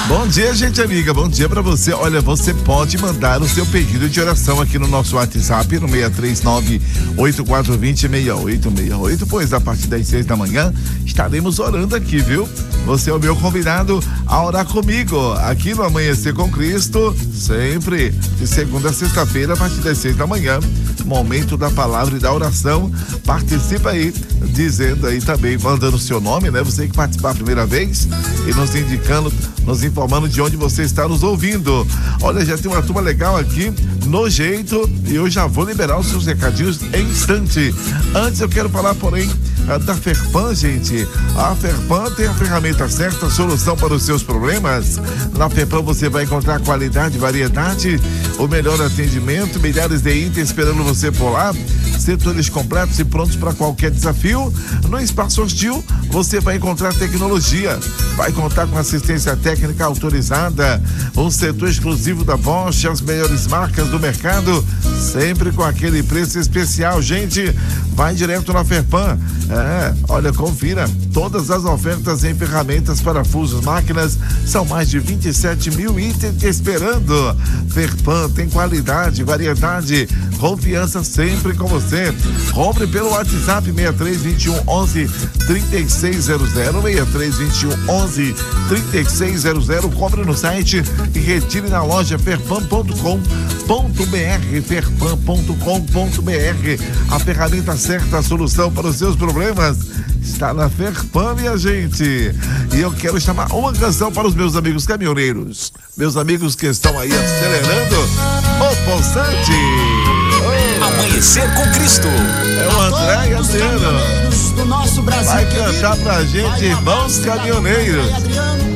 Bom dia, gente amiga, bom dia pra você. Olha, você pode mandar o seu pedido de oração aqui no nosso WhatsApp, no 639-8420-6868, pois a partir das 6 da manhã estaremos orando aqui, viu? Você é o meu convidado a orar comigo aqui no Amanhecer com Cristo, sempre de segunda a sexta-feira, a partir das 6 da manhã, momento da palavra e da oração. Participa aí, dizendo aí também, mandando o seu nome, né? Você que participar a primeira vez e nos informando de onde você está nos ouvindo. Olha, já tem uma turma legal aqui no jeito e eu já vou liberar os seus recadinhos em instante. Antes eu quero falar, porém, da Ferpan, gente. A Ferpan tem a ferramenta certa, a solução para os seus problemas. Na Ferpan você vai encontrar qualidade, variedade, o melhor atendimento, milhares de itens esperando você por lá, setores completos e prontos para qualquer desafio. No Espaço Hostil você vai encontrar tecnologia, vai contar com assistência técnica autorizada, um setor exclusivo da Bosch, as melhores marcas do mercado, sempre com aquele preço especial. Gente, vai direto na Ferpan. Olha, confira todas as ofertas em ferramentas, parafusos, máquinas, são mais de 27 mil itens te esperando. Ferpan tem qualidade, variedade, confiança sempre com você. Compre pelo WhatsApp 6321113600, 6321113600. Compre no site e retire na loja ferpan.com.br, ferpan.com.br. A ferramenta certa, a solução para os seus problemas está na Ferpan, minha gente. E eu quero chamar uma canção para os meus amigos caminhoneiros, meus amigos que estão aí acelerando o Poçante. Amanhecer com Cristo. É o André Adriano. Do nosso Brasil vai cantar pra gente, irmãos caminhoneiros.